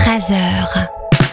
13h.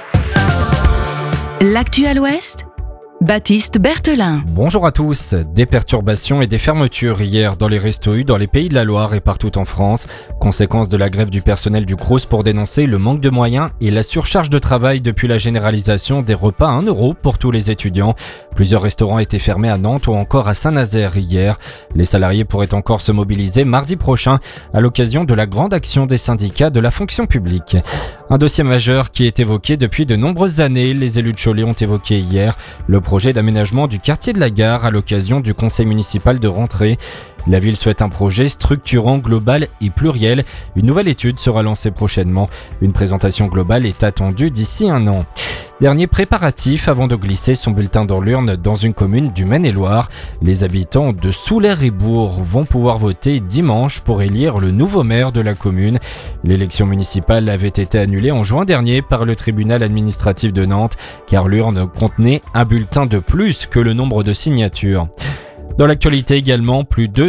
L'actu à l'Ouest, Baptiste Berthelin. Bonjour à tous. Des perturbations et des fermetures hier dans les restos U dans les Pays de la Loire et partout en France. Conséquence de la grève du personnel du Crous pour dénoncer le manque de moyens et la surcharge de travail depuis la généralisation des repas à 1 € pour tous les étudiants. Plusieurs restaurants étaient fermés à Nantes ou encore à Saint-Nazaire hier. Les salariés pourraient encore se mobiliser mardi prochain à l'occasion de la grande action des syndicats de la fonction publique. Un dossier majeur qui est évoqué depuis de nombreuses années. Les élus de Cholet ont évoqué hier le projet d'aménagement du quartier de la Gare à l'occasion du conseil municipal de rentrée. La ville souhaite un projet structurant, global et pluriel. Une nouvelle étude sera lancée prochainement. Une présentation globale est attendue d'ici 1 an. Dernier préparatif avant de glisser son bulletin dans l'urne dans une commune du Maine-et-Loire. Les habitants de Soulaire-et-Bourg vont pouvoir voter dimanche pour élire le nouveau maire de la commune. L'élection municipale avait été annulée en juin dernier par le tribunal administratif de Nantes car l'urne contenait un bulletin de plus que le nombre de signatures. Dans l'actualité également, plus de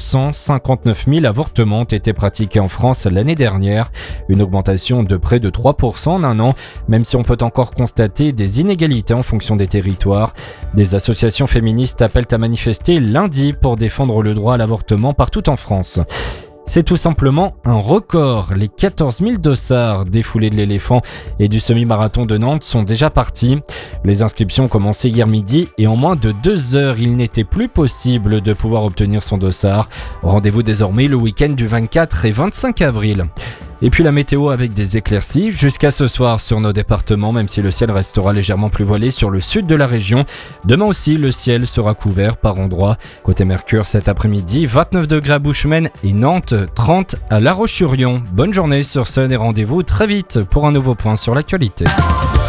259 000 avortements ont été pratiqués en France l'année dernière, une augmentation de près de 3% en 1 an, même si on peut encore constater des inégalités en fonction des territoires. Des associations féministes appellent à manifester lundi pour défendre le droit à l'avortement partout en France. C'est tout simplement un record. Les 14 000 dossards des foulées de l'éléphant et du semi-marathon de Nantes sont déjà partis. Les inscriptions ont commencé hier midi et en moins de 2 heures, il n'était plus possible de pouvoir obtenir son dossard. Rendez-vous désormais le week-end du 24 et 25 avril. Et puis la météo avec des éclaircies jusqu'à ce soir sur nos départements, même si le ciel restera légèrement plus voilé sur le sud de la région. Demain aussi, le ciel sera couvert par endroits. Côté Mercure, cet après-midi, 29 degrés à Bouchemaine et Nantes, 30 à La Roche-sur-Yon. Bonne journée sur Sun et rendez-vous très vite pour un nouveau point sur l'actualité.